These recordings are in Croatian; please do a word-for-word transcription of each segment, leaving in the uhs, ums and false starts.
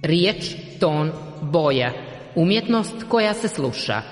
Riječ, ton, boja. Umjetnost koja se sluša.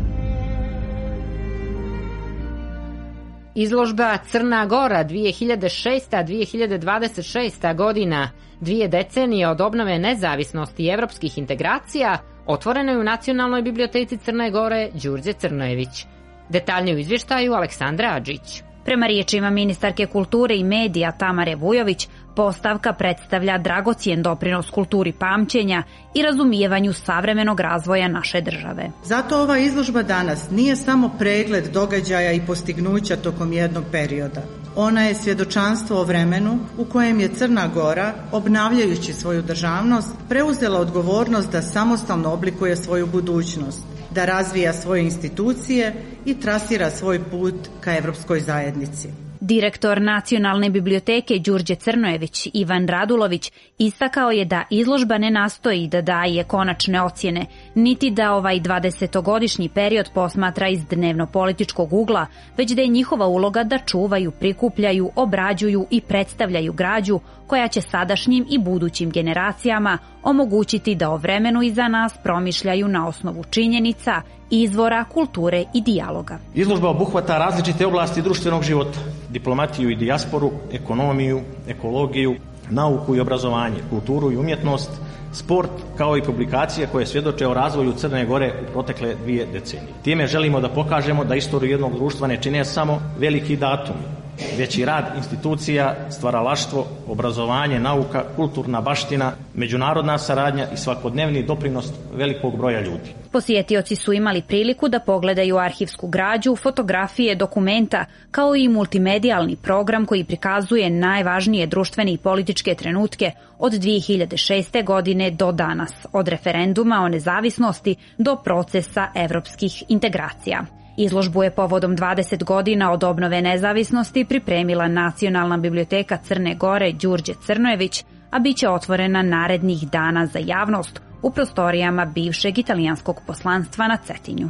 Izložba Crna Gora dvije hiljade šesta do dvije hiljade dvadeset šesta godina, dvije decenije od obnove nezavisnosti i evropskih integracija, otvorena je u Nacionalnoj biblioteci Crne Gore Đurđe Crnojević. Detaljnije u izvještaju Aleksandra Adžić. Prema riječima ministarke kulture i medija Tamare Vujović, postavka predstavlja dragocjen doprinos kulturi pamćenja i razumijevanju savremenog razvoja naše države. Zato ova izložba danas nije samo pregled događaja i postignuća tokom jednog perioda. Ona je svjedočanstvo o vremenu u kojem je Crna Gora, obnavljajući svoju državnost, preuzela odgovornost da samostalno oblikuje svoju budućnost, da razvija svoje institucije i trasira svoj put ka Evropskoj zajednici. Direktor Nacionalne biblioteke Đurđe Crnojević Ivan Radulović istakao je da izložba ne nastoji da daje konačne ocjene, niti da ovaj dvadesetogodišnji period posmatra iz dnevno-političkog ugla, već da je njihova uloga da čuvaju, prikupljaju, obrađuju i predstavljaju građu koja će sadašnjim i budućim generacijama omogućiti da o vremenu iza nas promišljaju na osnovu činjenica, izvora, kulture i dijaloga. Izložba obuhvata različite oblasti društvenog života, diplomatiju i dijasporu, ekonomiju, ekologiju, nauku i obrazovanje, kulturu i umjetnost, sport, kao i publikacije koje svjedoče o razvoju Crne Gore u protekle dvije decenije. Time želimo da pokažemo da istoriju jednog društva ne čine samo veliki datumi, već i rad institucija, stvaralaštvo, obrazovanje, nauka, kulturna baština, međunarodna saradnja i svakodnevni doprinos velikog broja ljudi. Posjetioci su imali priliku da pogledaju arhivsku građu, fotografije, dokumenta, kao i multimedijalni program koji prikazuje najvažnije društvene i političke trenutke od dvije hiljade šeste godine do danas, od referenduma o nezavisnosti do procesa evropskih integracija. Izložbu je povodom dvadeset godina od obnove nezavisnosti pripremila Nacionalna biblioteka Crne Gore Đurđe Crnojević, a bit će otvorena narednih dana za javnost u prostorijama bivšeg italijanskog poslanstva na Cetinju.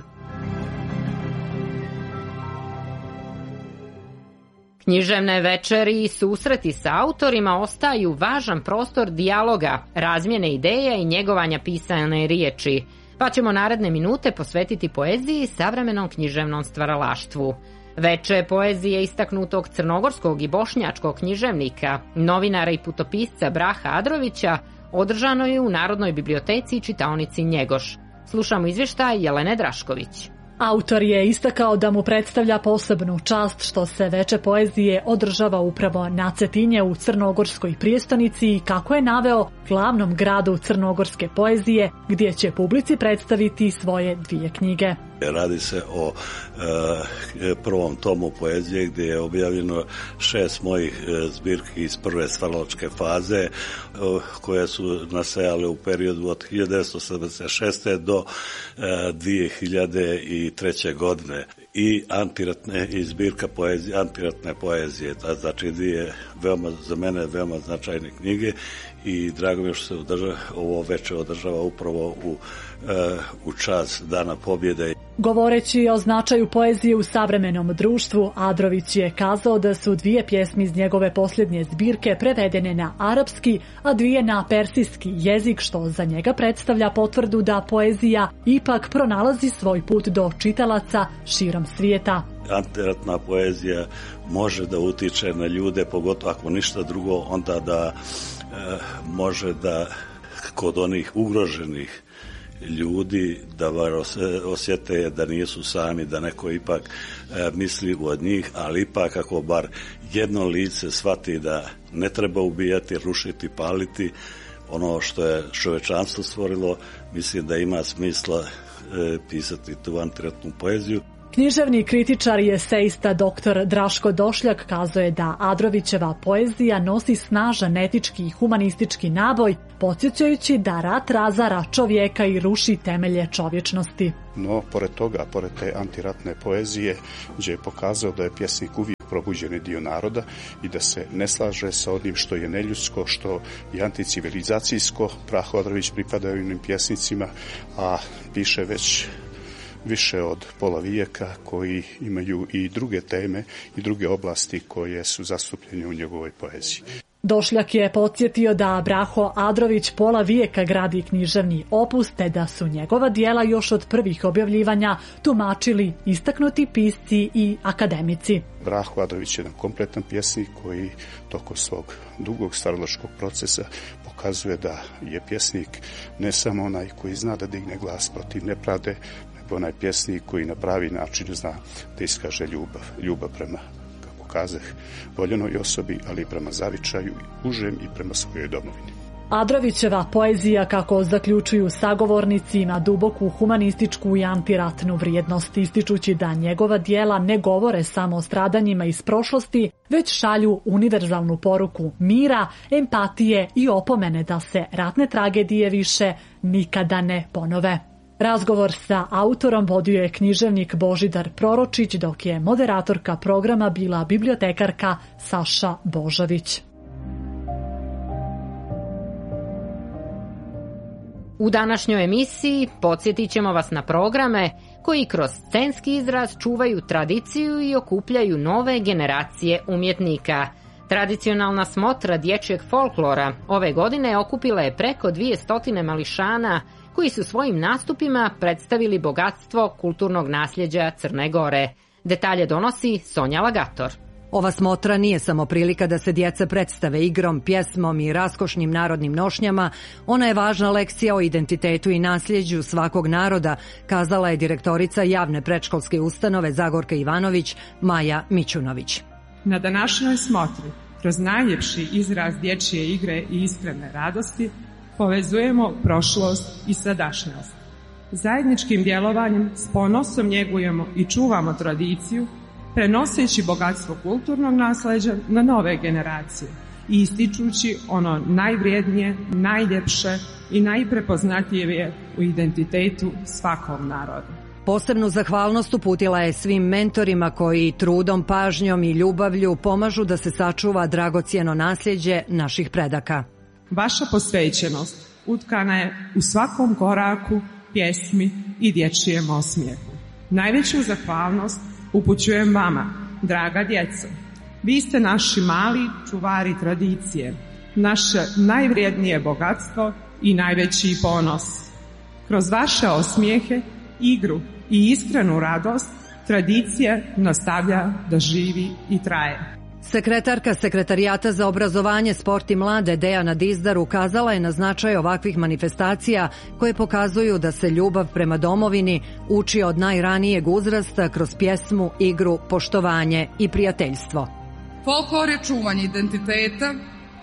Književne večeri i susreti sa autorima ostaju važan prostor dijaloga, razmjene ideja i njegovanja pisane riječi, pa ćemo naredne minute posvetiti poeziji i savremenom književnom stvaralaštvu. Veče poezije istaknutog crnogorskog i bošnjačkog književnika, novinara i putopisca Braha Adrovića održano je u Narodnoj biblioteci i čitaonici Njegoš. Slušamo izvještaj Jelene Drašković. Autor je istakao da mu predstavlja posebnu čast što se veče poezije održava upravo na Cetinje u Crnogorskoj prijestonici i kako je naveo glavnom gradu crnogorske poezije gdje će publici predstaviti svoje dvije knjige. Radi se o e, prvom tomu poezije gdje je objavljeno šest mojih e, zbirki iz prve stvaralačke faze e, koje su nastajale u periodu od hiljadu devetsto sedamdeset šeste do e, dvije hiljade treće godine i antiratne i zbirka poezije, antiratne poezije, znači dvije veoma, za mene veoma značajne knjige i drago mi je što se održava, ovo veče održava upravo u, e, u čast Dana pobjede. Govoreći o značaju poezije u savremenom društvu, Adrović je kazao da su dvije pjesme iz njegove posljednje zbirke prevedene na arapski, a dvije na persijski jezik, što za njega predstavlja potvrdu da poezija ipak pronalazi svoj put do čitalaca širom svijeta. Antiratna poezija može da utiče na ljude, pogotovo ako ništa drugo, onda da e, može da kod onih ugroženih ljudi da bar osjete da nisu sami, da neko ipak e, misli od njih, ali ipak ako bar jedno lice shvati da ne treba ubijati, rušiti, paliti ono što je čovečanstvo stvorilo, mislim da ima smisla e, pisati tu antiratnu poeziju. Književni kritičar i eseista doktor Draško Došljak kazao je da Adrovićeva poezija nosi snažan etički i humanistički naboj, podsjećajući da rat razara čovjeka i ruši temelje čovječnosti. No, pored toga, pored te antiratne poezije, gdje je pokazao da je pjesnik uvijek probuđeni dio naroda i da se ne slaže sa onim što je neljudsko, što je anticivilizacijsko. Braho Adrović pripada ovim pjesnicima, a piše već više od pola vijeka, koji imaju i druge teme i druge oblasti koje su zastupljene u njegovoj poeziji. Došljak je podsjetio da Braho Adrović pola vijeka gradi književni opus, te da su njegova dijela još od prvih objavljivanja tumačili istaknuti pisci i akademici. Braho Adrović je jedan kompletan pjesnik koji tokom svog dugog stvaralačkog procesa pokazuje da je pjesnik ne samo onaj koji zna da digne glas protiv nepravde, nego onaj pjesnik koji na pravi način zna da iskaže ljubav, ljubav prema, kazah, voljenoj osobi, ali i prema zavičaju, užem i prema svojoj domovini. Adrovićeva poezija, kako zaključuju sagovornici, ima duboku humanističku i antiratnu vrijednost, ističući da njegova dijela ne govore samo o stradanjima iz prošlosti, već šalju univerzalnu poruku mira, empatije i opomene da se ratne tragedije više nikada ne ponove. Razgovor sa autorom vodio je književnik Božidar Proročić, dok je moderatorka programa bila bibliotekarka Saša Božović. U današnjoj emisiji podsjetit ćemo vas na programe koji kroz scenski izraz čuvaju tradiciju i okupljaju nove generacije umjetnika. Tradicionalna smotra dječjeg folklora ove godine okupila je preko dvije stotine mališana koji su svojim nastupima predstavili bogatstvo kulturnog nasljeđa Crne Gore. Detalje donosi Sonja Lagator. Ova smotra nije samo prilika da se djeca predstave igrom, pjesmom i raskošnim narodnim nošnjama, ona je važna lekcija o identitetu i nasljeđu svakog naroda, kazala je direktorica javne predškolske ustanove Zagorka Ivanović, Maja Mićunović. Na današnjoj smotri, kroz najljepši izraz dječje igre i iskrene radosti, povezujemo prošlost i sadašnjost. Zajedničkim djelovanjem s ponosom njegujemo i čuvamo tradiciju, prenoseći bogatstvo kulturnog nasleđa na nove generacije i ističući ono najvrijednije, najljepše i najprepoznatljivije u identitetu svakog naroda. Posebnu zahvalnost uputila je svim mentorima koji trudom, pažnjom i ljubavlju pomažu da se sačuva dragocjeno nasljeđe naših predaka. Vaša posvećenost utkana je u svakom koraku, pjesmi i dječjem osmijehu. Najveću zahvalnost upućujem vama, draga djeco. Vi ste naši mali čuvari tradicije, naše najvrijednije bogatstvo i najveći ponos. Kroz vaše osmijehe, igru i iskrenu radost, tradicija nastavlja da živi i traje. Sekretarka Sekretarijata za obrazovanje, sport i mlade Dejana Dizdar ukazala je na značaj ovakvih manifestacija koje pokazuju da se ljubav prema domovini uči od najranijeg uzrasta kroz pjesmu, igru, poštovanje i prijateljstvo. Folklor je čuvanje identiteta,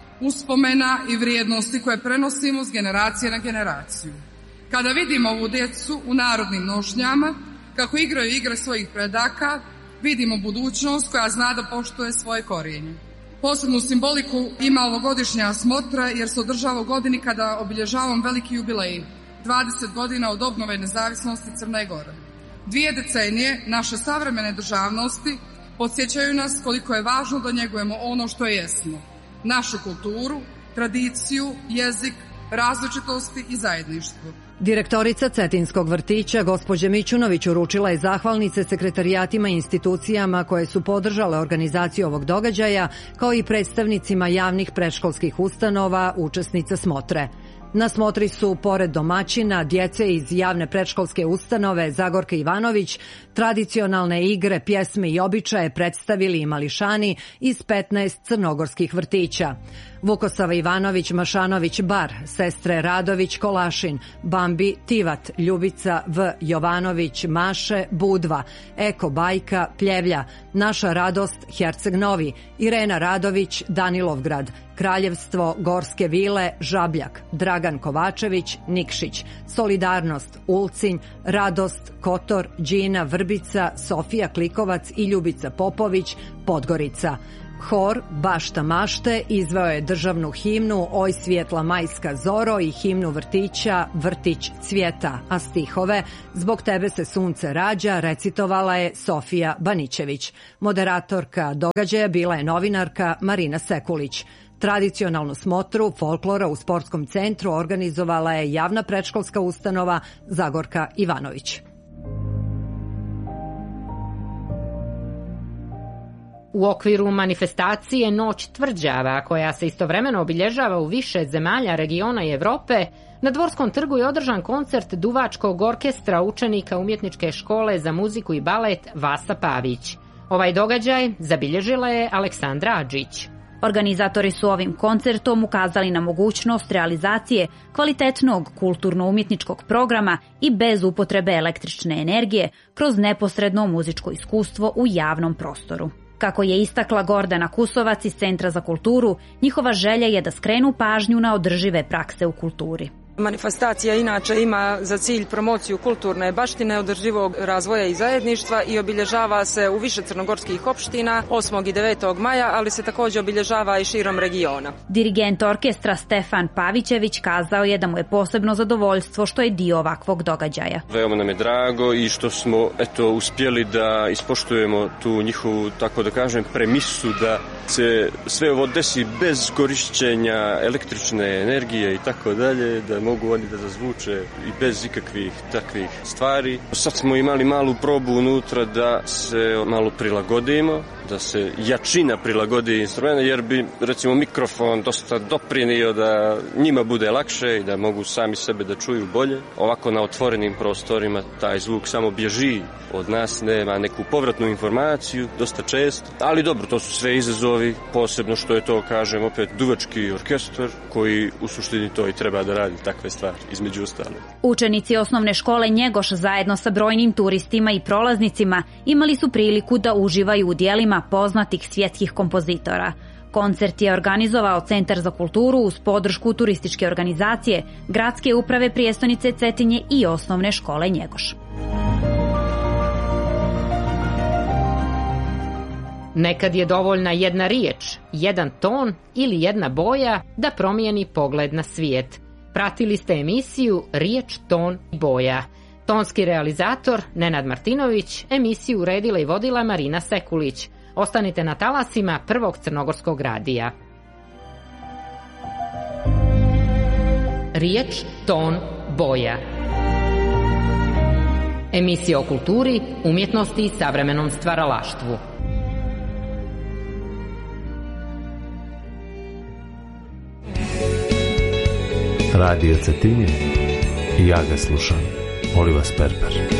uspomena i vrijednosti koje prenosimo s generacije na generaciju. Kada vidimo ovu djecu u narodnim nošnjama, kako igraju igre svojih predaka, vidimo budućnost koja zna da poštuje svoje korijenje. Posebnu simboliku ima ovogodišnja smotra jer se održava u godini kada obilježavam veliki jubilej, dvadeset godina od obnove nezavisnosti Crne Gore. Dvije decenije naše savremene državnosti podsjećaju nas koliko je važno da njegujemo ono što jesmo, našu kulturu, tradiciju, jezik, različitosti i zajedništvo. Direktorica Cetinskog vrtića, gospođa Mićunović, uručila je zahvalnice sekretarijatima i institucijama koje su podržale organizaciju ovog događaja, kao i predstavnicima javnih predškolskih ustanova, učesnica smotre. Na smotri su, pored domaćina, djece iz javne predškolske ustanove Zagorka Ivanović, tradicionalne igre, pjesme i običaje predstavili i mališani iz petnaest crnogorskih vrtića. Vukosava Ivanović, Mašanović Bar, sestre Radović Kolašin, Bambi Tivat, Ljubica V. Jovanović Maše Budva, Eko Bajka Pljevlja, Naša radost Herceg Novi, Irena Radović Danilovgrad, Kraljevstvo Gorske Vile Žabljak, Dragan Kovačević Nikšić, Solidarnost Ulcinj, Radost Kotor, Đina Vrbica, Sofija Klikovac i Ljubica Popović Podgorica. Hor Bašta Mašte izveo je državnu himnu Oj svjetla majska zoro i himnu vrtića Vrtić cvjeta, a stihove Zbog tebe se sunce rađa recitovala je Sofija Banićević. Moderatorka događaja bila je novinarka Marina Sekulić. Tradicionalnu smotru folklora u sportskom centru organizovala je javna predškolska ustanova Zagorka Ivanović. U okviru manifestacije Noć tvrđava, koja se istovremeno obilježava u više zemalja regiona i Evrope, na Dvorskom trgu je održan koncert duvačkog orkestra učenika Umjetničke škole za muziku i balet Vasa Pavić. Ovaj događaj zabilježila je Aleksandra Adžić. Organizatori su ovim koncertom ukazali na mogućnost realizacije kvalitetnog kulturno-umjetničkog programa i bez upotrebe električne energije kroz neposredno muzičko iskustvo u javnom prostoru. Kako je istakla Gordana Kusovac iz Centra za kulturu, njihova želja je da skrenu pažnju na održive prakse u kulturi. Manifestacija inače ima za cilj promociju kulturne baštine, održivog razvoja i zajedništva i obilježava se u više crnogorskih opština osmog i devetog maja, ali se također obilježava i širom regiona. Dirigent orkestra Stefan Pavićević kazao je da mu je posebno zadovoljstvo što je dio ovakvog događaja. Veoma nam je drago i što smo eto uspjeli da ispoštujemo tu njihovu, tako da kažem, premisu da se sve ovo desi bez korišćenja električne energije i tako dalje, da mogu oni da zazvuče i bez ikakvih takvih stvari. Sad smo imali malu probu unutra da se malo prilagodimo, da se jačina prilagodi instrumenta, jer bi recimo mikrofon dosta doprinio da njima bude lakše i da mogu sami sebe da čuju bolje. Ovako na otvorenim prostorima taj zvuk samo bježi od nas, nema neku povratnu informaciju, dosta često. Ali dobro, to su sve izazovi, posebno što je to, kažem, opet duvački orkestar koji u suštini to i treba da radi takve stvari, između ostale. Učenici osnovne škole Njegoš zajedno sa brojnim turistima i prolaznicima imali su priliku da uživaju u dijelima poznatih svjetskih kompozitora. Koncert je organizovao Centar za kulturu uz podršku turističke organizacije, gradske uprave prijestonice Cetinje i osnovne škole Njegoš. Nekad je dovoljna jedna riječ, jedan ton ili jedna boja da promijeni pogled na svijet. Pratili ste emisiju Riječ, ton, boja. Tonski realizator Nenad Martinović, emisiju uredila i vodila Marina Sekulić. Ostanite na talasima Prvog crnogorskog radija. Riječ, ton, boja. Emisija o kulturi, umjetnosti i savremenom stvaralaštvu. Radio Cetinje i ja ga slušam, Oliva Sperper.